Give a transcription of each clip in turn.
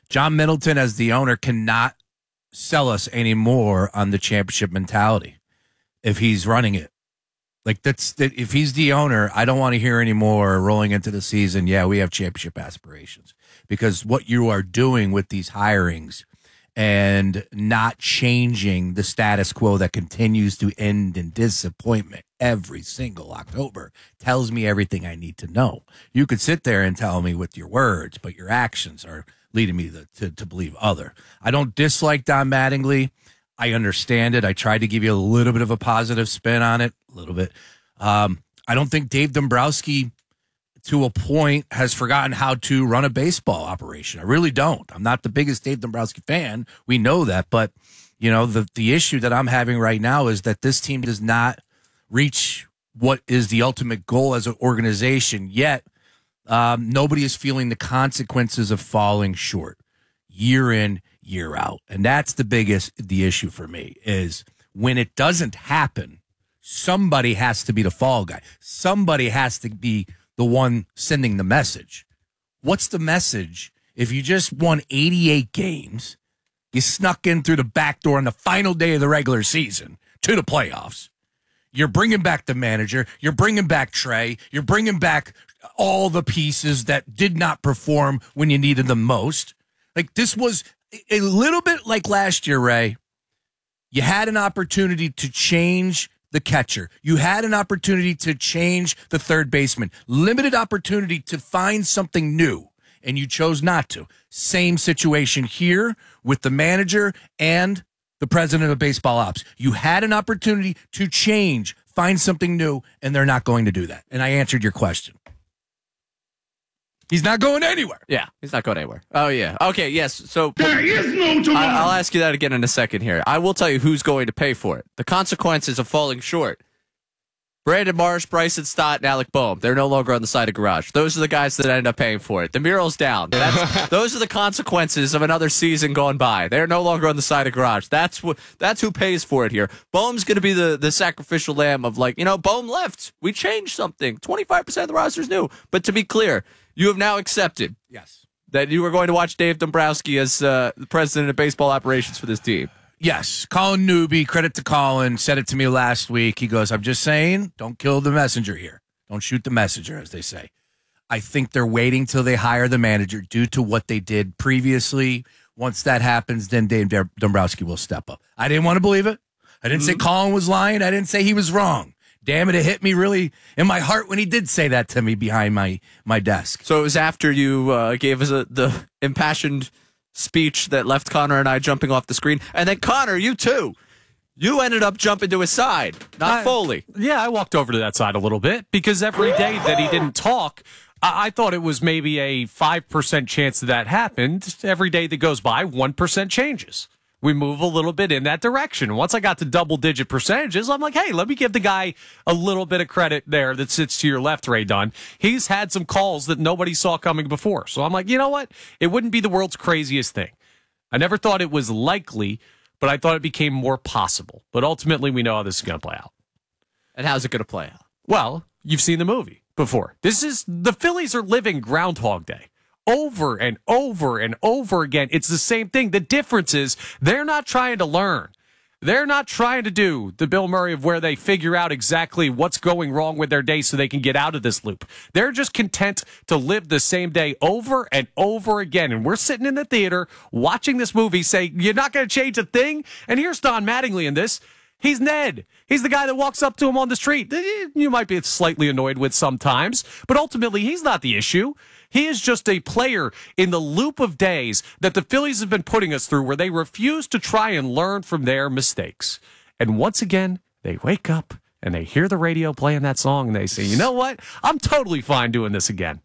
John Middleton, as the owner, cannot sell us anymore on the championship mentality if he's running it. Like, if he's the owner, I don't want to hear anymore rolling into the season, yeah, we have championship aspirations. Because what you are doing with these hirings and not changing the status quo that continues to end in disappointment every single October tells me everything I need to know. You could sit there and tell me with your words, but your actions are leading me to believe other. I don't dislike Don Mattingly. I understand it. I tried to give you a little bit of a positive spin on it, a little bit. I don't think Dave Dombrowski, to a point, has forgotten how to run a baseball operation. I really don't. I'm not the biggest Dave Dombrowski fan. We know that. But, you know, the issue that I'm having right now is that this team does not reach what is the ultimate goal as an organization, yet nobody is feeling the consequences of falling short year in, year out. And that's the issue for me, is when it doesn't happen, somebody has to be the fall guy. Somebody has to be the one sending the message. What's the message if you just won 88 games, you snuck in through the back door on the final day of the regular season to the playoffs? You're bringing back the manager. You're bringing back Trey. You're bringing back all the pieces that did not perform when you needed them most. Like, this was a little bit like last year, Ray. You had an opportunity to change the catcher. You had an opportunity to change the third baseman. Limited opportunity to find something new, and you chose not to. Same situation here with the manager and the president of baseball ops. You had an opportunity to change, find something new, and they're not going to do that. And I answered your question. He's not going anywhere. Yeah, he's not going anywhere. Oh, yeah. Okay, yes. So there is no tomorrow. I'll ask you that again in a second here. I will tell you who's going to pay for it. The consequences of falling short. Brandon Marsh, Bryson Stott, and Alec Boehm. They're no longer on the side of garage. Those are the guys that end up paying for it. The mural's down. Those are the consequences of another season gone by. They're no longer on the side of garage. That's who pays for it here. Boehm's going to be the sacrificial lamb of, like, you know, Boehm left. We changed something. 25% of the roster's new. But to be clear, you have now accepted that you are going to watch Dave Dombrowski as the president of baseball operations for this team. Yes. Colin Newby, credit to Colin, said it to me last week. He goes, I'm just saying, don't kill the messenger here. Don't shoot the messenger, as they say. I think they're waiting till they hire the manager due to what they did previously. Once that happens, then Dave Dombrowski will step up. I didn't want to believe it. I didn't say Colin was lying. I didn't say he was wrong. Damn it, it hit me really in my heart when he did say that to me behind my desk. So it was after you gave us the impassioned speech that left Connor and I jumping off the screen. And then, Connor, you too. You ended up jumping to his side, not Foley. Yeah, I walked over to that side a little bit because every day that he didn't talk, I thought it was maybe a 5% chance that happened. Every day that goes by, 1% changes. We move a little bit in that direction. Once I got to double-digit percentages, I'm like, hey, let me give the guy a little bit of credit there that sits to your left, Ray Dunn. He's had some calls that nobody saw coming before. So I'm like, you know what? It wouldn't be the world's craziest thing. I never thought it was likely, but I thought it became more possible. But ultimately, we know how this is going to play out. And how's it going to play out? Well, you've seen the movie before. The Phillies are living Groundhog Day. Over and over and over again. It's the same thing. The difference is they're not trying to learn. They're not trying to do the Bill Murray of where they figure out exactly what's going wrong with their day so they can get out of this loop. They're just content to live the same day over and over again. And we're sitting in the theater watching this movie say, you're not going to change a thing? And here's Don Mattingly in this. He's Ned. He's the guy that walks up to him on the street. You might be slightly annoyed with sometimes, but ultimately he's not the issue. He is just a player in the loop of days that the Phillies have been putting us through where they refuse to try and learn from their mistakes. And once again, they wake up and they hear the radio playing that song and they say, you know what? I'm totally fine doing this again.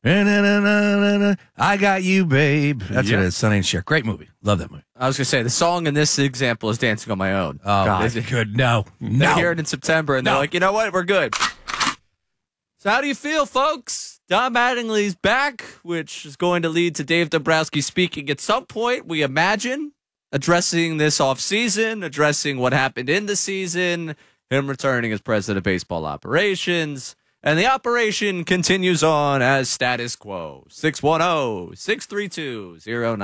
I got you, babe. That's what it is. Sonny and Cher. Great movie. Love that movie. I was going to say, the song in this example is Dancing on My Own. Oh, God. Good. No. They hear it in September and they're like, you know what? We're good. So how do you feel, folks? Don Mattingly's back, which is going to lead to Dave Dombrowski speaking at some point, we imagine, addressing this offseason, addressing what happened in the season, him returning as president of baseball operations, and the operation continues on as status quo. 610-632-09.